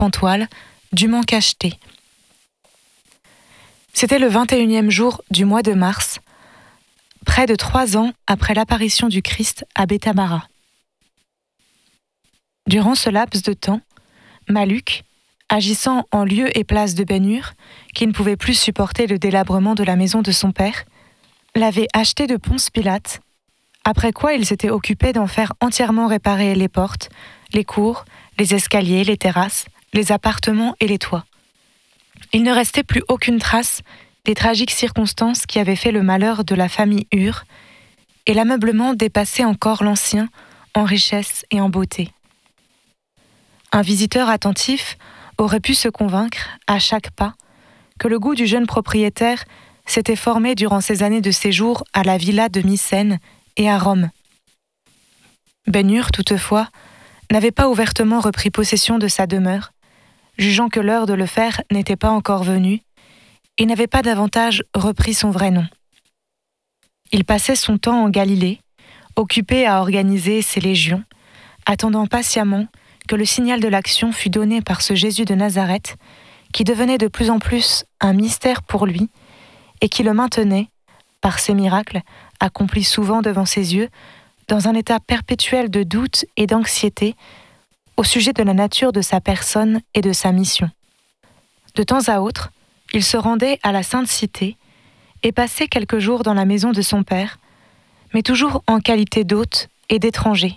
arpentois, dûment cachetés. C'était le 21e jour du mois de mars, près de 3 ans après l'apparition du Christ à Bethabara. Durant ce laps de temps, Malluch, agissant en lieu et place de Ben-Hur, qui ne pouvait plus supporter le délabrement de la maison de son père, l'avait acheté de Ponce Pilate, après quoi il s'était occupé d'en faire entièrement réparer les portes, les cours, les escaliers, les terrasses, les appartements et les toits. Il ne restait plus aucune trace des tragiques circonstances qui avaient fait le malheur de la famille Hur, et l'ameublement dépassait encore l'ancien en richesse et en beauté. Un visiteur attentif aurait pu se convaincre, à chaque pas, que le goût du jeune propriétaire s'était formé durant ses années de séjour à la villa de Mycène et à Rome. Ben-Hur, toutefois, n'avait pas ouvertement repris possession de sa demeure, jugeant que l'heure de le faire n'était pas encore venue, et n'avait pas davantage repris son vrai nom. Il passait son temps en Galilée, occupé à organiser ses légions, attendant patiemment que le signal de l'action fût donné par ce Jésus de Nazareth, qui devenait de plus en plus un mystère pour lui, et qui le maintenait, par ses miracles, accomplis souvent devant ses yeux, dans un état perpétuel de doute et d'anxiété au sujet de la nature de sa personne et de sa mission. De temps à autre, il se rendait à la Sainte Cité et passait quelques jours dans la maison de son père, mais toujours en qualité d'hôte et d'étranger.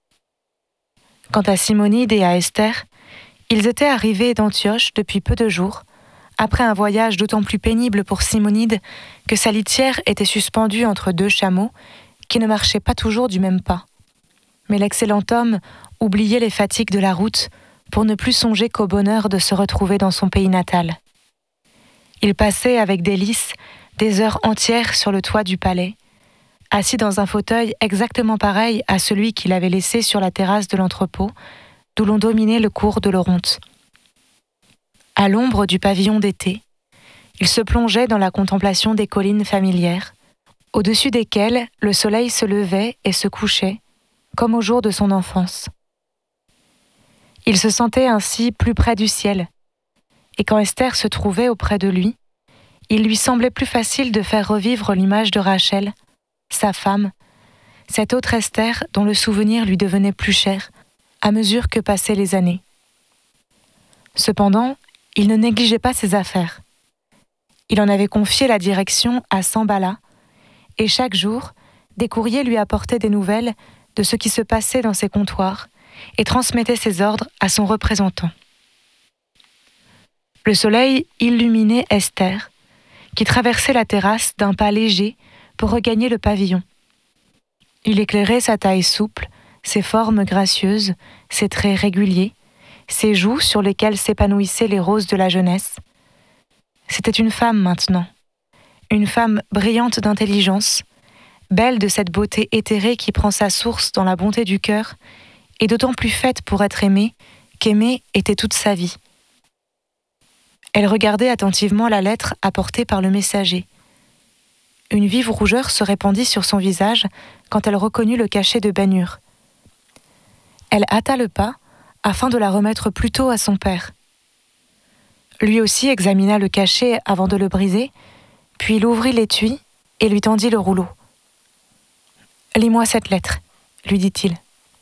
Quant à Simonide et à Esther, ils étaient arrivés d'Antioche depuis peu de jours, après un voyage d'autant plus pénible pour Simonide que sa litière était suspendue entre 2 chameaux qui ne marchaient pas toujours du même pas. Mais l'excellent homme oubliait les fatigues de la route pour ne plus songer qu'au bonheur de se retrouver dans son pays natal. Il passait avec délice des heures entières sur le toit du palais, assis dans un fauteuil exactement pareil à celui qu'il avait laissé sur la terrasse de l'entrepôt, d'où l'on dominait le cours de l'Oronte. À l'ombre du pavillon d'été, il se plongeait dans la contemplation des collines familières, au-dessus desquelles le soleil se levait et se couchait, comme au jour de son enfance. Il se sentait ainsi plus près du ciel, et quand Esther se trouvait auprès de lui, il lui semblait plus facile de faire revivre l'image de Rachel, sa femme, cette autre Esther dont le souvenir lui devenait plus cher à mesure que passaient les années. Cependant, il ne négligeait pas ses affaires. Il en avait confié la direction à Sanballat, et chaque jour, des courriers lui apportaient des nouvelles de ce qui se passait dans ses comptoirs et transmettait ses ordres à son représentant. Le soleil illuminait Esther, qui traversait la terrasse d'un pas léger pour regagner le pavillon. Il éclairait sa taille souple, ses formes gracieuses, ses traits réguliers, ses joues sur lesquelles s'épanouissaient les roses de la jeunesse. C'était une femme maintenant, une femme brillante d'intelligence, belle de cette beauté éthérée qui prend sa source dans la bonté du cœur, et d'autant plus faite pour être aimée qu'aimer était toute sa vie. Elle regardait attentivement la lettre apportée par le messager. Une vive rougeur se répandit sur son visage quand elle reconnut le cachet de Ben-Hur. Elle hâta le pas afin de la remettre plus tôt à son père. Lui aussi examina le cachet avant de le briser, puis il ouvrit l'étui et lui tendit le rouleau. « Lis-moi cette lettre », lui dit-il.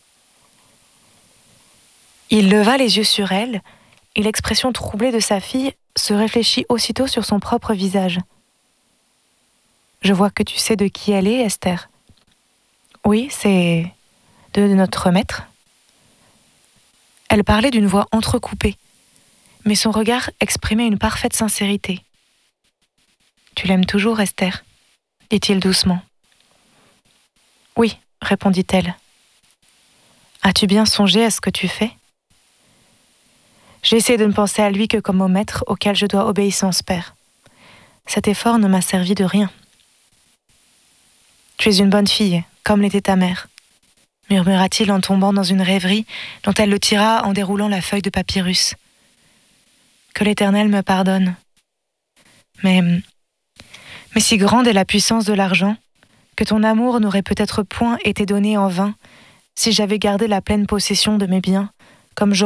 Il leva les yeux sur elle, et l'expression troublée de sa fille se réfléchit aussitôt sur son propre visage. « Je vois que tu sais de qui elle est, Esther. »« Oui, c'est de notre maître. » Elle parlait d'une voix entrecoupée, mais son regard exprimait une parfaite sincérité. « Tu l'aimes toujours, Esther ?» dit-il doucement. « Oui, » répondit-elle. « As-tu bien songé à ce que tu fais ? » J'ai essayé de ne penser à lui que comme au maître auquel je dois obéissance, père. Cet effort ne m'a servi de rien. « Tu es une bonne fille, comme l'était ta mère, » murmura-t-il en tombant dans une rêverie dont elle le tira en déroulant la feuille de papyrus. « Que l'Éternel me pardonne. Mais si grande est la puissance de l'argent, que ton amour n'aurait peut-être point été donné en vain si j'avais gardé la pleine possession de mes biens, comme